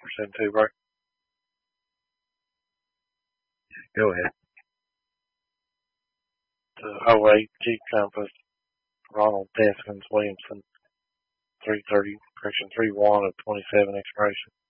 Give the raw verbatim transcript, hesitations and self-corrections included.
four seven two, right? Go ahead. The oh eight Jeep Compass, Ronald Deskins Williamson, three thirty, correction, three one of twenty-seven expiration.